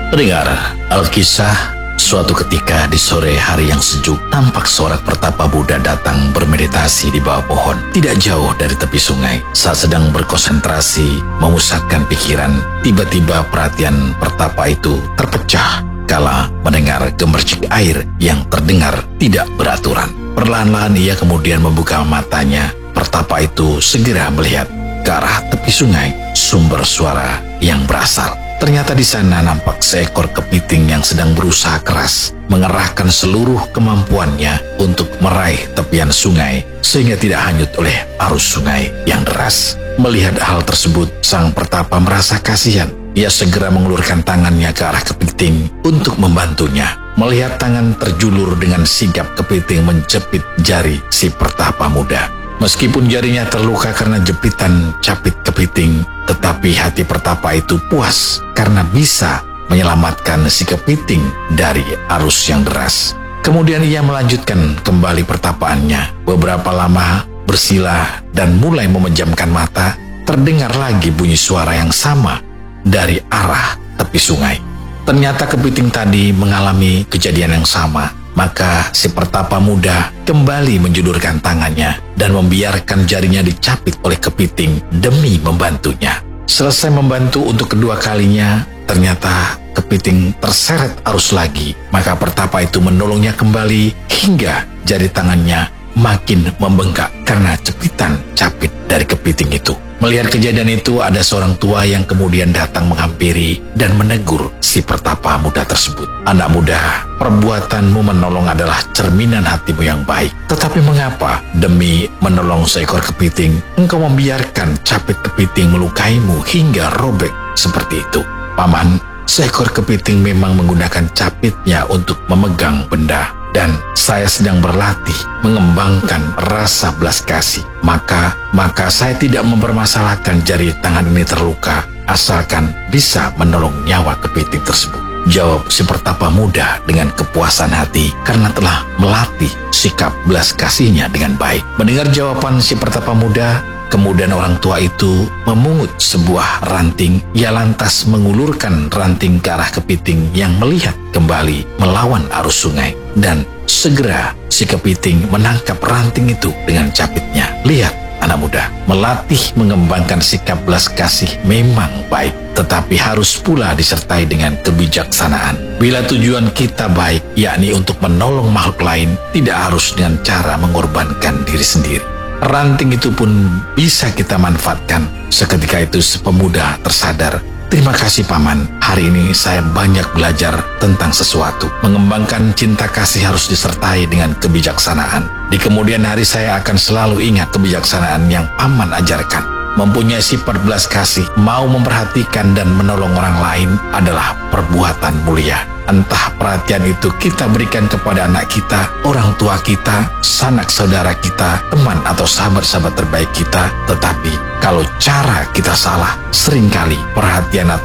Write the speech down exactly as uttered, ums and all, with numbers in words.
Pendengar, Alkisah, suatu ketika di sore hari yang sejuk, tampak seorang pertapa Buddha datang bermeditasi di bawah pohon, tidak jauh dari tepi sungai. Saat sedang berkonsentrasi, memusatkan pikiran, tiba-tiba perhatian pertapa itu terpecah kala mendengar gemercik air yang terdengar tidak beraturan. Perlahan-lahan ia kemudian membuka matanya. Pertapa itu segera melihat ke arah tepi sungai, sumber suara yang berasal. Ternyata di sana nampak seekor kepiting yang sedang berusaha keras mengerahkan seluruh kemampuannya untuk meraih tepian sungai sehingga tidak hanyut oleh arus sungai yang deras. Melihat hal tersebut, sang pertapa merasa kasihan. Ia segera mengulurkan tangannya ke arah kepiting untuk membantunya. Melihat tangan terjulur dengan sigap, kepiting menjepit jari si pertapa muda. Meskipun jarinya terluka karena jepitan capit kepiting, tetapi hati pertapa itu puas karena bisa menyelamatkan si kepiting dari arus yang deras. Kemudian ia melanjutkan kembali pertapaannya. Beberapa lama bersila dan mulai memejamkan mata, terdengar lagi bunyi suara yang sama dari arah tepi sungai. Ternyata kepiting tadi mengalami kejadian yang sama. Maka si pertapa muda kembali menjulurkan tangannya dan membiarkan jarinya dicapit oleh kepiting demi membantunya. Selesai membantu untuk kedua kalinya, ternyata kepiting terseret arus lagi. Maka pertapa itu menolongnya kembali hingga jari tangannya makin membengkak karena cepitan capit dari kepiting itu. Melihat kejadian itu, ada seorang tua yang kemudian datang menghampiri dan menegur si pertapa muda tersebut. Anak muda, perbuatanmu menolong adalah cerminan hatimu yang baik. Tetapi mengapa demi menolong seekor kepiting, engkau membiarkan capit kepiting melukaimu hingga robek seperti itu? Paman, seekor kepiting memang menggunakan capitnya untuk memegang benda. Dan saya sedang berlatih mengembangkan rasa belas kasih. Maka, maka saya tidak mempermasalahkan jari tangan ini terluka, asalkan bisa menolong nyawa kepiting tersebut. Jawab si pertapa muda dengan kepuasan hati karena telah melatih sikap belas kasihnya dengan baik. Mendengar jawaban si pertapa muda, kemudian orang tua itu memungut sebuah ranting. Ia lantas mengulurkan ranting ke arah kepiting yang melihat kembali melawan arus sungai. Dan segera si kepiting menangkap ranting itu dengan capitnya. Lihat anak muda, melatih mengembangkan sikap belas kasih memang baik, tetapi harus pula disertai dengan kebijaksanaan. Bila tujuan kita baik, yakni untuk menolong makhluk lain, tidak harus dengan cara mengorbankan diri sendiri. Ranting itu pun bisa kita manfaatkan. Seketika itu si pemuda tersadar, terima kasih paman, hari ini saya banyak belajar tentang sesuatu. Mengembangkan cinta kasih harus disertai dengan kebijaksanaan. Di kemudian hari saya akan selalu ingat kebijaksanaan yang paman ajarkan. Mempunyai sifat belas kasih, mau memperhatikan dan menolong orang lain adalah perbuatan mulia. Entah perhatian itu kita berikan kepada anak kita, orang tua kita, sanak saudara kita, teman atau sahabat-sahabat terbaik kita. Tetapi kalau cara kita salah, seringkali perhatian atau